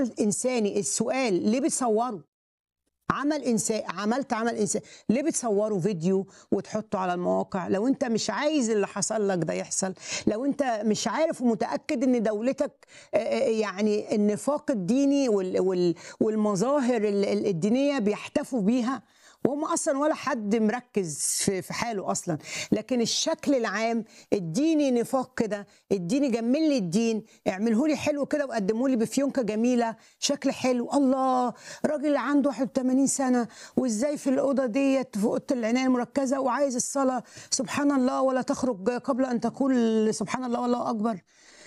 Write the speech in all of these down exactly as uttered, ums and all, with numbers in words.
انساني. السؤال ليه بتصوروا؟ عمل انسان، عملت عمل انسان، ليه بتصوروا فيديو وتحطه على المواقع؟ لو انت مش عايز اللي حصل لك ده يحصل، لو انت مش عارف ومتاكد ان دولتك آه، آه، يعني النفاق الديني وال- وال- والمظاهر ال- ال- الدينيه بيحتفوا بيها، وهم اصلا ولا حد مركز في في حاله اصلا، لكن الشكل العام الديني نفاق كده. الديني جمل لي الدين، اعمله لي حلو كده وقدمه لي بفيونكه جميله، شكل حلو. الله، راجل عنده واحد وثمانين سنه وازاي في الاوضه ديت، في اوضه العنايه المركزه، وعايز الصلاه سبحان الله ولا تخرج قبل ان تقول سبحان الله والله اكبر.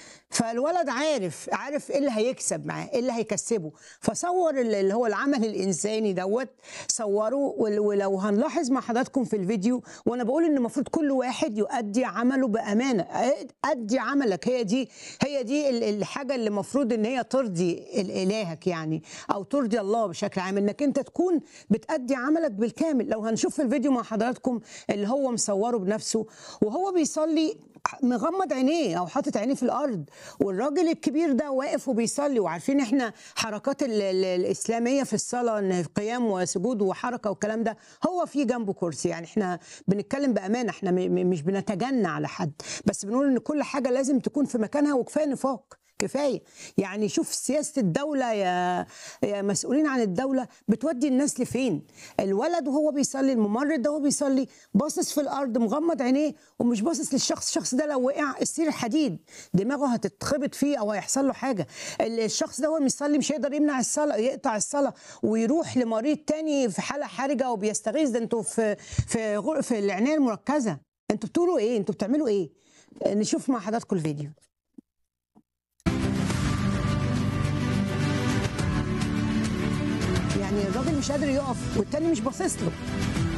فالولد عارف عارف ايه اللي هيكسب معاه، ايه اللي هيكسبه، فصور ال- اللي هو العمل الانساني دوت، صوره. ول- ولو هنلاحظ مع حضراتكم في الفيديو، وانا بقول ان المفروض كل واحد يؤدي عمله بامانه. ادي عملك، هي دي هي دي ال- الحاجه اللي المفروض ان هي ترضي ال- الهك يعني، او ترضي الله بشكل عام، انك انت تكون بتأدي عملك بالكامل. لو هنشوف في الفيديو مع حضراتكم اللي هو مصوره بنفسه وهو بيصلي مغمض عينيه او حاطط عينيه في الارض، والراجل الكبير ده واقف وبيصلي. وعارفين احنا حركات ال- ال- الاسلاميه في الصلاه، ان قيام وسجود وحركه والكلام ده، هو في جنبه كرسي. يعني احنا بنتكلم بامانه، احنا م- م- مش بنتجنى على حد، بس بنقول ان كل حاجه لازم تكون في مكانها، وكفايه نفاق كفايه. يعني شوف سياسه الدوله يا يا مسؤولين عن الدوله بتودي الناس لفين. الولد وهو بيصلي، الممرض ده وهو بيصلي باصص في الارض مغمض عينيه ومش باصص للشخص. الشخص ده لو وقع السير الحديد دماغه هتتخبط فيه او هيحصل له حاجه. الشخص ده وهو بيصلي مش هيقدر يمنع الصلاه، يقطع الصلاه ويروح لمريض تاني في حاله حرجه وبيستغيث. ده انتوا في في غر- في العنايه المركزه، انتوا بتقولوا ايه؟ انتوا بتعملوا ايه؟ نشوف مع حضراتكم الفيديو. يعني الراجل مش قادر يقف والتاني مش باصص له.